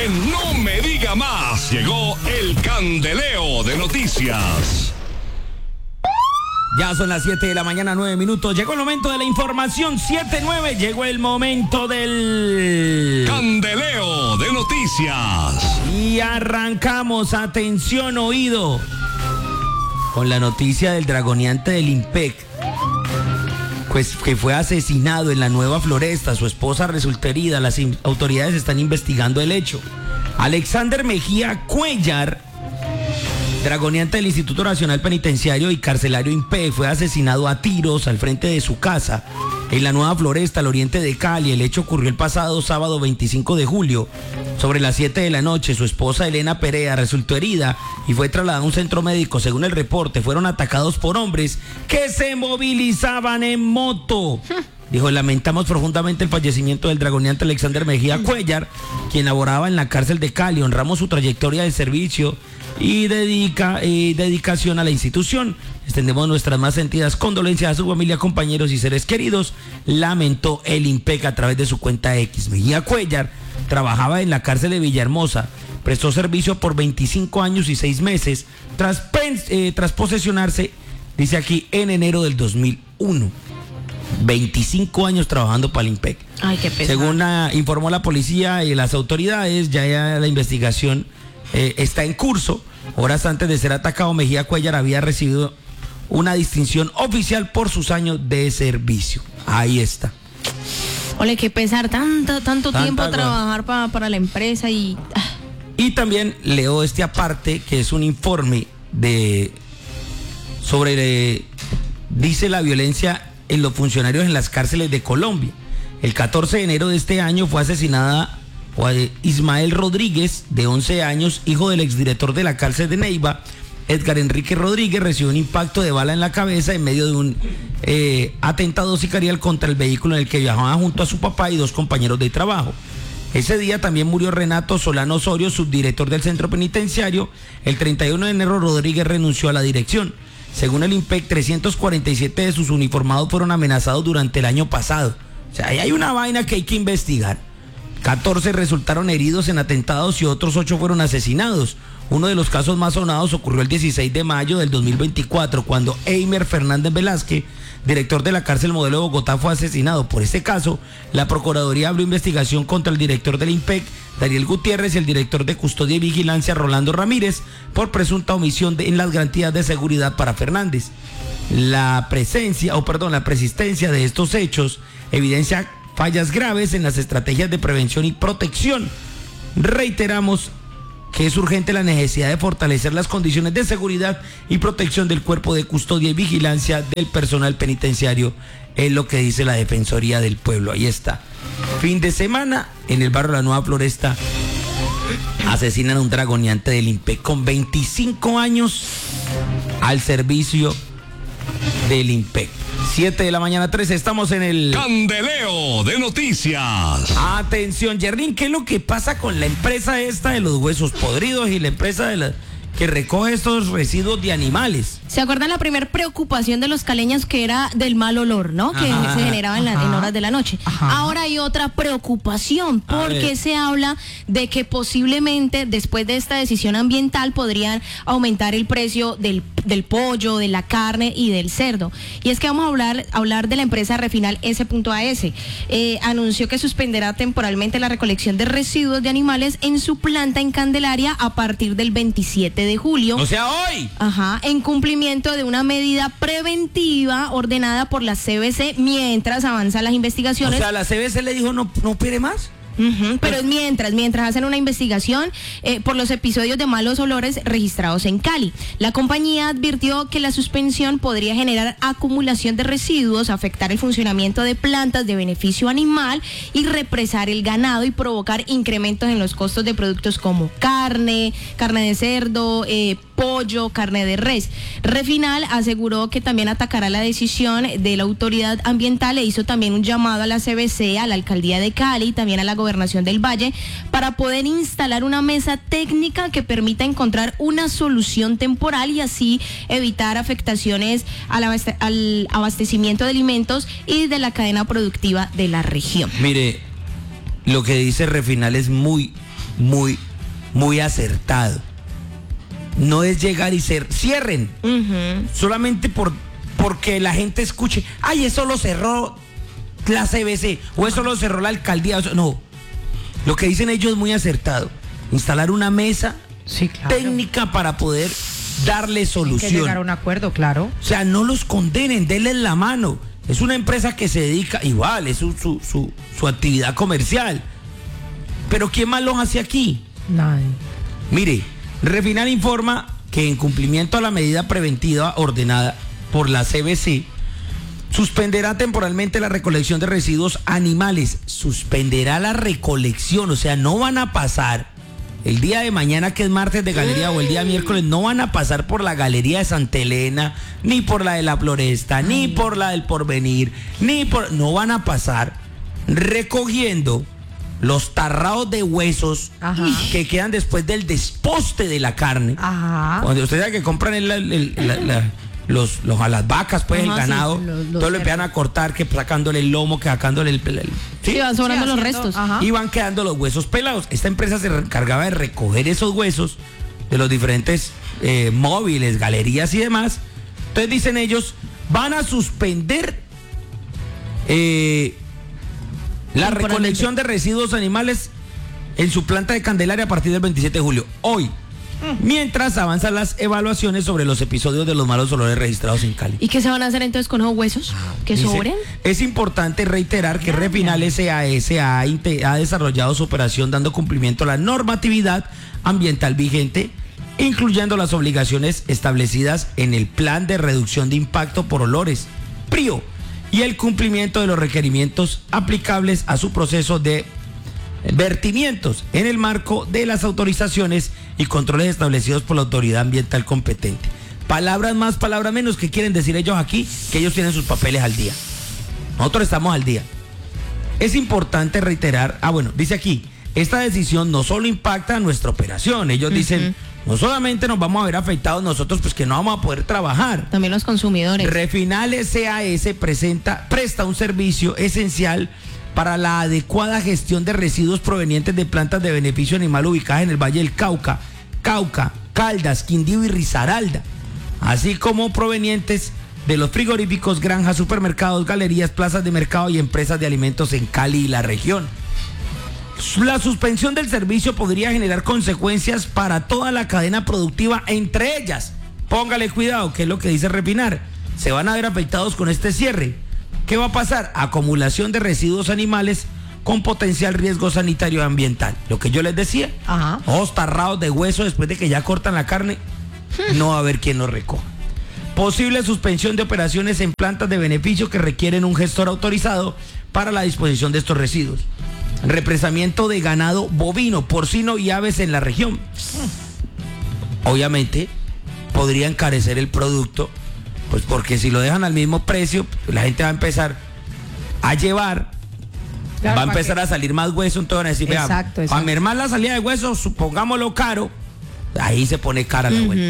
En No Me Diga Más llegó el candeleo de noticias. Ya son las 7 de la mañana, 9 minutos. Llegó el momento de la información, 7:09. Llegó el momento del candeleo de noticias. Y arrancamos, atención oído, con la noticia del dragoneante del IMPEC, pues que fue asesinado en la Nueva Floresta. Su esposa resultó herida. Las autoridades están investigando el hecho. Alexander Mejía Cuellar, dragoneante del Instituto Nacional Penitenciario y Carcelario IMPEC, fue asesinado a tiros al frente de su casa en la Nueva Floresta, al oriente de Cali. El hecho ocurrió el pasado sábado 25 de julio, sobre las 7 de la noche. Su esposa Elena Perea resultó herida y fue trasladada a un centro médico. Según el reporte, fueron atacados por hombres que se movilizaban en moto. Dijo: lamentamos profundamente el fallecimiento del dragoneante Alexander Mejía Cuellar, quien laboraba en la cárcel de Cali. Honramos su trayectoria de servicio y dedicación a la institución. Extendemos nuestras más sentidas condolencias a su familia, compañeros y seres queridos, lamentó el IMPEC a través de su cuenta X. Mejía Cuellar trabajaba en la cárcel de Villahermosa, prestó servicio por 25 años y 6 meses tras posesionarse, dice aquí, en enero del 2001. 25 años trabajando para el IMPEC. Ay, qué pesado. Según informó la policía y las autoridades, ya la investigación está en curso. Horas antes de ser atacado, Mejía Cuellar había recibido una distinción oficial por sus años de servicio. Ahí está. Ole, qué pesar, tanto tiempo trabajar para la empresa y... Y también leo este aparte, que es un informe sobre dice la violencia en los funcionarios en las cárceles de Colombia. El 14 de enero de este año fue asesinada Ismael Rodríguez, de 11 años, hijo del exdirector de la cárcel de Neiva. Edgar Enrique Rodríguez recibió un impacto de bala en la cabeza en medio de un atentado sicarial contra el vehículo en el que viajaba junto a su papá y 2 compañeros de trabajo. Ese día también murió Renato Solano Osorio, subdirector del centro penitenciario. El 31 de enero Rodríguez renunció a la dirección. Según el IMPEC, 347 de sus uniformados fueron amenazados durante el año pasado. O sea, ahí hay una vaina que hay que investigar. 14 resultaron heridos en atentados y otros 8 fueron asesinados. Uno de los casos más sonados ocurrió el 16 de mayo del 2024, cuando Eimer Fernández Velázquez, director de la cárcel Modelo de Bogotá, fue asesinado. Por este caso, la Procuraduría abrió investigación contra el director del IMPEC, Daniel Gutiérrez, y el director de Custodia y Vigilancia, Rolando Ramírez, por presunta omisión en las garantías de seguridad para Fernández. La persistencia de estos hechos evidencia fallas graves en las estrategias de prevención y protección. Reiteramos que es urgente la necesidad de fortalecer las condiciones de seguridad y protección del cuerpo de custodia y vigilancia del personal penitenciario, es lo que dice la Defensoría del Pueblo. Ahí está. Fin de semana, en el barrio de la Nueva Floresta, asesinan a un dragoneante del IMPEC con 25 años al servicio del IMPEC. 7 de la mañana, 13, estamos en el candeleo de noticias. Atención, Yerlin, ¿qué es lo que pasa con la empresa esta de los huesos podridos y la empresa que recoge estos residuos de animales? ¿Se acuerdan la primera preocupación de los caleños, que era del mal olor, ¿no? Que se generaba en horas de la noche. Ahora hay otra preocupación, porque se habla de que posiblemente después de esta decisión ambiental podrían aumentar el precio del pollo, de la carne y del cerdo. Y es que vamos a hablar de la empresa Refinal S.A.S. Anunció que suspenderá temporalmente la recolección de residuos de animales en su planta en Candelaria a partir del 27 de julio. O sea, hoy. En cumplimiento de una medida preventiva ordenada por la CBC mientras avanzan las investigaciones. O sea, la CBC le dijo no opere más. Pero es mientras hacen una investigación por los episodios de malos olores registrados en Cali. La compañía advirtió que la suspensión podría generar acumulación de residuos, afectar el funcionamiento de plantas de beneficio animal y represar el ganado y provocar incrementos en los costos de productos como carne de cerdo, pollo, carne de res. Refinal aseguró que también atacará la decisión de la autoridad ambiental e hizo también un llamado a la CBC, a la alcaldía de Cali y también a la Gobernación del Valle para poder instalar una mesa técnica que permita encontrar una solución temporal y así evitar afectaciones al abastecimiento de alimentos y de la cadena productiva de la región. Mire, lo que dice Refinal es muy muy, muy acertado. No es llegar y cierren. Solamente porque la gente escuche, ay, eso lo cerró la CBC o eso lo cerró la alcaldía. No, lo que dicen ellos es muy acertado. Instalar una mesa técnica para poder darle solución. Hay que llegar a un acuerdo, claro. O sea, no los condenen, denles la mano. Es una empresa que se dedica, igual, es su actividad comercial. Pero ¿quién más los hace aquí? Nadie. Mire, Refinar informa que en cumplimiento a la medida preventiva ordenada por la CBC, suspenderá temporalmente la recolección de residuos animales. Suspenderá la recolección, o sea, no van a pasar el día de mañana, que es martes de galería, o el día miércoles, no van a pasar por la galería de Santa Elena, ni por la de la Floresta, ni por la del Porvenir, no van a pasar recogiendo los tarrados de huesos que quedan después del desposte de la carne. Cuando ustedes saben que compran a las vacas, pues el ganado, todo lo empiezan a cortar, que sacándole el lomo, que sacándole sí, van sobrando los restos. Y van quedando los huesos pelados. Esta empresa se encargaba de recoger esos huesos de los diferentes móviles, galerías y demás. Entonces dicen ellos, van a suspender la recolección de residuos animales en su planta de Candelaria a partir del 27 de julio. Hoy. Mientras avanzan las evaluaciones sobre los episodios de los malos olores registrados en Cali. ¿Y qué se van a hacer entonces con esos huesos que sobren? Es importante reiterar que Refinal SAS ha desarrollado su operación dando cumplimiento a la normatividad ambiental vigente, incluyendo las obligaciones establecidas en el Plan de Reducción de Impacto por Olores, PRIO, y el cumplimiento de los requerimientos aplicables a su proceso de vertimientos en el marco de las autorizaciones y controles establecidos por la autoridad ambiental competente. Palabras más, palabras menos, ¿qué quieren decir ellos aquí? Que ellos tienen sus papeles al día. Nosotros estamos al día. Es importante reiterar, dice aquí, esta decisión no solo impacta a nuestra operación, ellos dicen, no solamente nos vamos a ver afectados nosotros, pues que no vamos a poder trabajar. También los consumidores. Refinal SAS presta un servicio esencial para la adecuada gestión de residuos provenientes de plantas de beneficio animal ubicadas en el Valle del Cauca, Caldas, Quindío y Risaralda, así como provenientes de los frigoríficos, granjas, supermercados, galerías, plazas de mercado y empresas de alimentos en Cali y la región. La suspensión del servicio podría generar consecuencias para toda la cadena productiva, entre ellas, póngale cuidado, que es lo que dice Refinar, se van a ver afectados con este cierre. ¿Qué va a pasar? Acumulación de residuos animales con potencial riesgo sanitario y ambiental. Lo que yo les decía, ojos tarrados de hueso después de que ya cortan la carne, no va a haber quien los recoja. Posible suspensión de operaciones en plantas de beneficio que requieren un gestor autorizado para la disposición de estos residuos. Represamiento de ganado bovino, porcino y aves en la región. Obviamente, podría encarecer el producto, pues porque si lo dejan al mismo precio, la gente va a empezar a llevar, claro, va a empezar a salir más hueso, entonces van a decir, vea, para mermar la salida de hueso, supongámoslo caro, ahí se pone cara la vuelta.